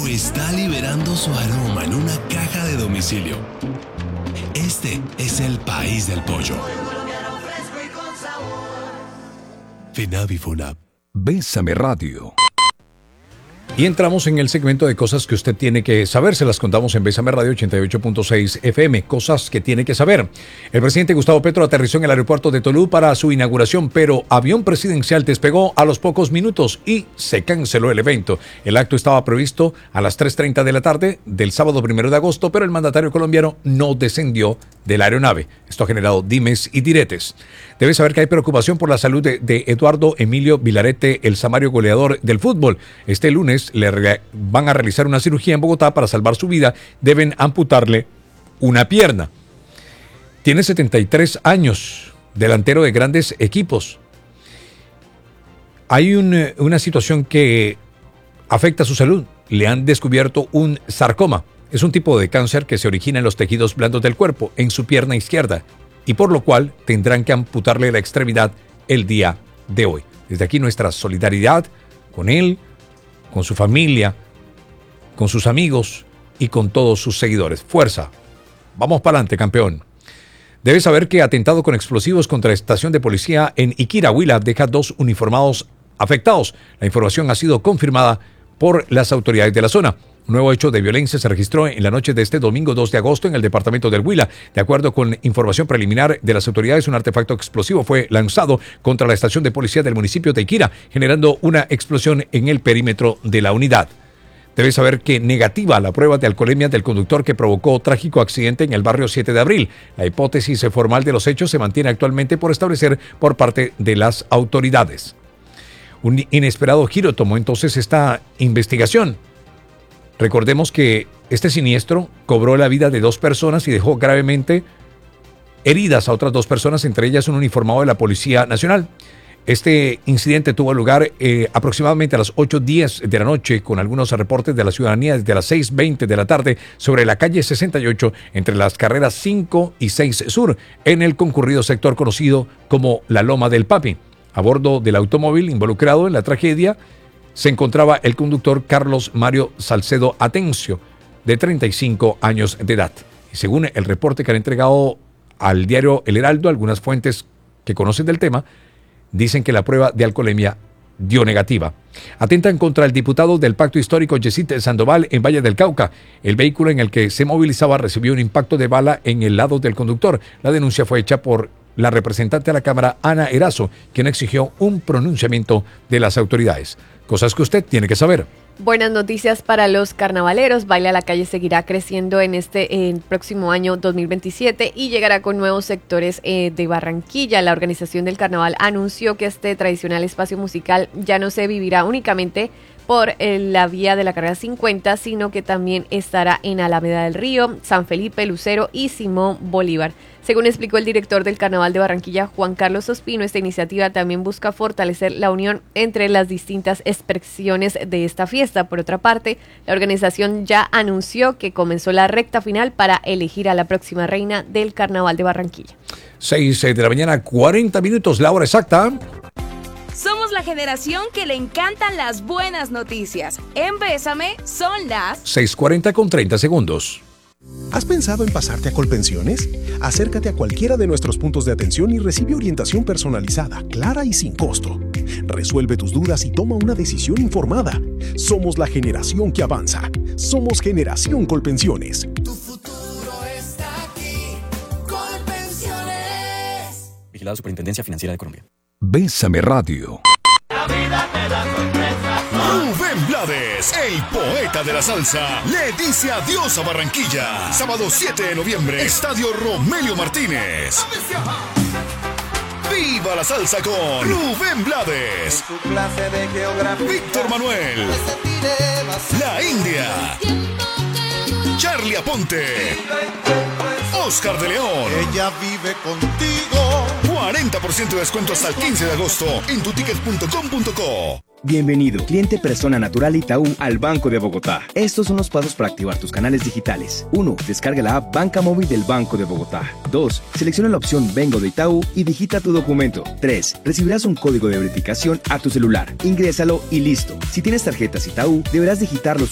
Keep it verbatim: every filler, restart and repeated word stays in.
o está liberando su aroma en una caja de domicilio. Este es el país del pollo. Finavi Funab. Bésame Radio. Y entramos en el segmento de cosas que usted tiene que saber. Se las contamos en Bésame Radio ochenta y ocho punto seis F M. Cosas que tiene que saber. El presidente Gustavo Petro aterrizó en el aeropuerto de Tolú para su inauguración, pero avión presidencial despegó a los pocos minutos y se canceló el evento. El acto estaba previsto a las tres treinta de la tarde del sábado primero de agosto, pero el mandatario colombiano no descendió de la aeronave. Esto ha generado dimes y diretes. Debe saber que hay preocupación por la salud de, de Eduardo Emilio Vilarete, el samario goleador del fútbol. Este lunes le re- van a realizar una cirugía en Bogotá para salvar su vida. Deben amputarle una pierna. Tiene setenta y tres años, delantero de grandes equipos. Hay un, una situación que afecta a su salud. Le han descubierto un sarcoma. Es un tipo de cáncer que se origina en los tejidos blandos del cuerpo, en su pierna izquierda, y por lo cual tendrán que amputarle la extremidad el día de hoy. Desde aquí nuestra solidaridad con él, con su familia, con sus amigos y con todos sus seguidores. Fuerza. Vamos para adelante, campeón. Debes saber que atentado con explosivos contra la estación de policía en Iquira, Huila, deja dos uniformados afectados. La información ha sido confirmada por las autoridades de la zona. Un nuevo hecho de violencia se registró en la noche de este domingo dos de agosto en el departamento del Huila. De acuerdo con información preliminar de las autoridades, un artefacto explosivo fue lanzado contra la estación de policía del municipio de Iquira, generando una explosión en el perímetro de la unidad. Debes saber que negativa la prueba de alcoholemia del conductor que provocó trágico accidente en el barrio siete de abril. La hipótesis formal de los hechos se mantiene actualmente por establecer por parte de las autoridades. Un inesperado giro tomó entonces esta investigación. Recordemos que este siniestro cobró la vida de dos personas y dejó gravemente heridas a otras dos personas, entre ellas un uniformado de la Policía Nacional. Este incidente tuvo lugar eh, aproximadamente a las ocho diez de la noche, con algunos reportes de la ciudadanía desde las seis veinte de la tarde sobre la calle sesenta y ocho entre las carreras cinco y seis Sur, en el concurrido sector conocido como la Loma del Papi. A bordo del automóvil involucrado en la tragedia se encontraba el conductor Carlos Mario Salcedo Atencio, de treinta y cinco años de edad. Y según el reporte que han entregado al diario El Heraldo, algunas fuentes que conocen del tema dicen que la prueba de alcoholemia dio negativa. Atentan contra el diputado del Pacto Histórico Yesid Sandoval en Valle del Cauca. El vehículo en el que se movilizaba recibió un impacto de bala en el lado del conductor. La denuncia fue hecha por la representante de la Cámara, Ana Erazo, quien exigió un pronunciamiento de las autoridades. Cosas que usted tiene que saber. Buenas noticias para los carnavaleros. Baile a la Calle seguirá creciendo en este eh, próximo año dos mil veintisiete y llegará con nuevos sectores eh, de Barranquilla. La organización del carnaval anunció que este tradicional espacio musical ya no se vivirá únicamente por eh, la vía de la carrera cincuenta, sino que también estará en Alameda del Río, San Felipe, Lucero y Simón Bolívar. Según explicó el director del Carnaval de Barranquilla, Juan Carlos Ospino, esta iniciativa también busca fortalecer la unión entre las distintas expresiones de esta fiesta. Por otra parte, la organización ya anunció que comenzó la recta final para elegir a la próxima reina del Carnaval de Barranquilla. seis de la mañana, cuarenta minutos, la hora exacta. Somos la generación que le encantan las buenas noticias. En Bésame son las seis cuarenta con treinta segundos. ¿Has pensado en pasarte a Colpensiones? Acércate a cualquiera de nuestros puntos de atención y recibe orientación personalizada, clara y sin costo. Resuelve tus dudas y toma una decisión informada. Somos la generación que avanza. Somos Generación Colpensiones. Tu futuro está aquí. Colpensiones. Vigilado Superintendencia Financiera de Colombia. Bésame Radio. La vida te da sorpresa. Rubén Blades, el poeta de la salsa, le dice adiós a Barranquilla. Sábado siete de noviembre, Estadio Romelio Martínez. ¡Viva la salsa con Rubén Blades! En tu clase de geografía, Víctor Manuel, La India, Charlie Aponte, Oscar de León. ella vive contigo. cuarenta por ciento de descuento hasta el quince de agosto en tuticket punto com punto co. Bienvenido, cliente persona natural Itaú al Banco de Bogotá. Estos son los pasos para activar tus canales digitales. uno. Descarga la app Banca Móvil del Banco de Bogotá. dos. Selecciona la opción Vengo de Itaú y digita tu documento. tres. Recibirás un código de verificación a tu celular. Ingrésalo y listo. Si tienes tarjetas Itaú, deberás digitar los